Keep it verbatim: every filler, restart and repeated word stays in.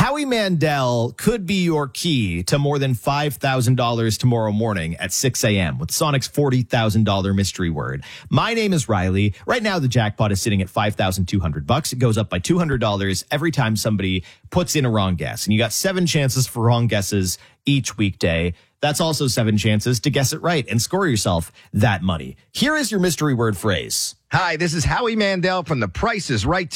Howie Mandel could be your key to more than five thousand dollars tomorrow morning at six a.m. with Sonic's forty thousand dollars mystery word. My name is Riley. Right now, the jackpot is sitting at five thousand two hundred bucks. It goes up by two hundred dollars every time somebody puts in a wrong guess. And you got seven chances for wrong guesses each weekday. That's also seven chances to guess it right and score yourself that money. Here is your mystery word phrase. Hi, this is Howie Mandel from The Price is Right